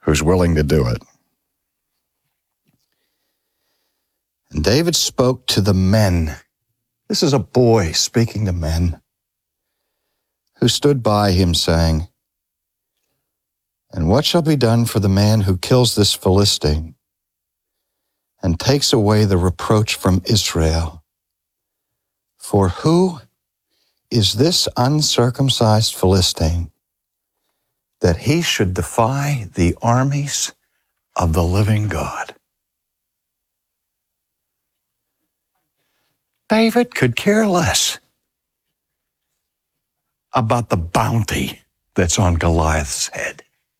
who's willing to do it. And David spoke to the men. This is a boy speaking to men who stood by him, saying, "And what shall be done for the man who kills this Philistine and takes away the reproach from Israel? For who is this uncircumcised Philistine that he should defy the armies of the living God?" David could care less about the bounty that's on Goliath's head.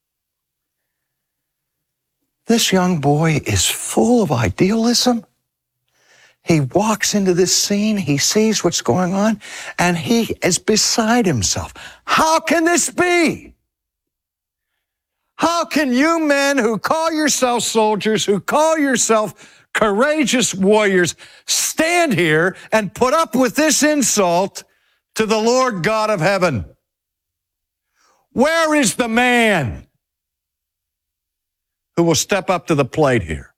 This young boy is full of idealism. He walks into this scene, he sees what's going on, and he is beside himself. How can this be? How can you men who call yourselves soldiers, who call yourself courageous warriors, stand here and put up with this insult to the Lord God of heaven? Where is the man who will step up to the plate here?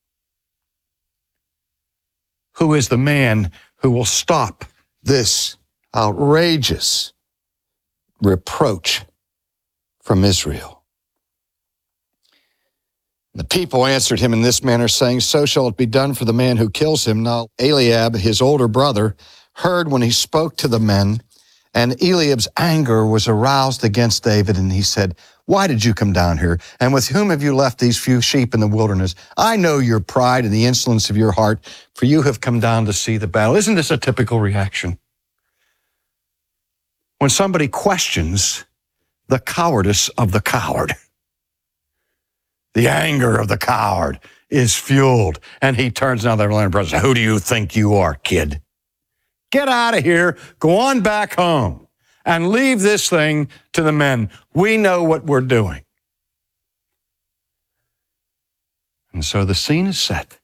Who is the man who will stop this outrageous reproach from Israel? The people answered him in this manner, saying, "So shall it be done for the man who kills him." Now Eliab, his older brother, heard when he spoke to the men, and Eliab's anger was aroused against David, and he said, "Why did you come down here? And with whom have you left these few sheep in the wilderness? I know your pride and the insolence of your heart, for you have come down to see the battle." Isn't this a typical reaction? When somebody questions the cowardice of the coward, the anger of the coward is fueled, and he turns now to their land brothers. "Who do you think you are, kid? Get out of here, go on back home, and leave this thing to the men. We know what we're doing." And so the scene is set,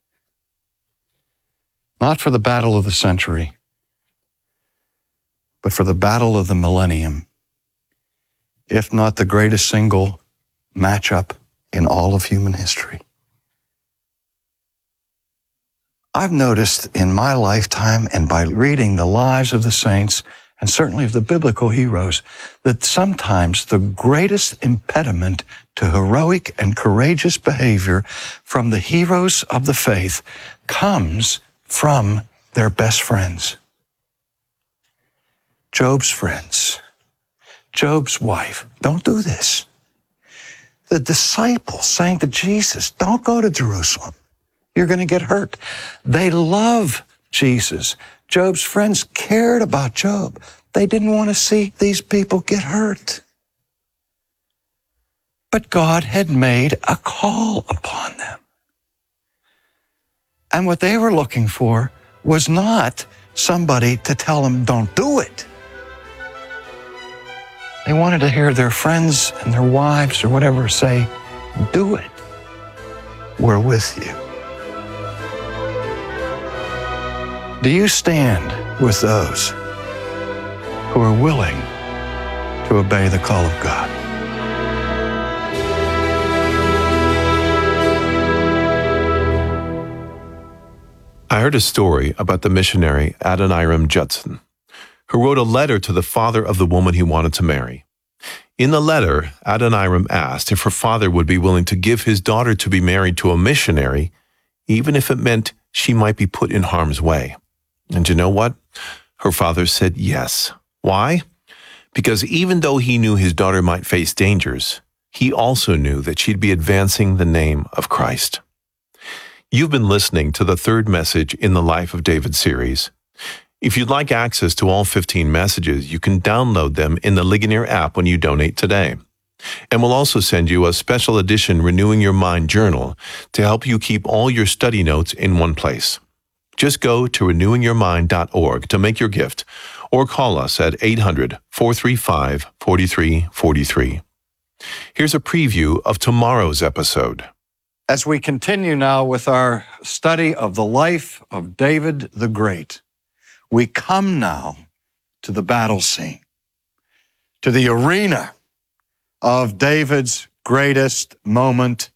not for the battle of the century, but for the battle of the millennium, if not the greatest single matchup in all of human history. I've noticed in my lifetime and by reading the lives of the saints, and certainly of the biblical heroes, that sometimes the greatest impediment to heroic and courageous behavior from the heroes of the faith comes from their best friends. Job's friends, Job's wife, "Don't do this." The disciples saying to Jesus, "Don't go to Jerusalem. You're going to get hurt." They love Jesus. Job's friends cared about Job. They didn't want to see these people get hurt. But God had made a call upon them. And what they were looking for was not somebody to tell them, "Don't do it." They wanted to hear their friends and their wives or whatever say, "Do it. We're with you." Do you stand with those who are willing to obey the call of God? I heard a story about the missionary Adoniram Judson, who wrote a letter to the father of the woman he wanted to marry. In the letter, Adoniram asked if her father would be willing to give his daughter to be married to a missionary, even if it meant she might be put in harm's way. And you know what? Her father said yes. Why? Because even though he knew his daughter might face dangers, he also knew that she'd be advancing the name of Christ. You've been listening to the third message in the Life of David series. If you'd like access to all 15 messages, you can download them in the Ligonier app when you donate today. And we'll also send you a special edition Renewing Your Mind journal to help you keep all your study notes in one place. Just go to renewingyourmind.org to make your gift, or call us at 800-435-4343. Here's a preview of tomorrow's episode. As we continue now with our study of the life of David the Great, we come now to the battle scene, to the arena of David's greatest moment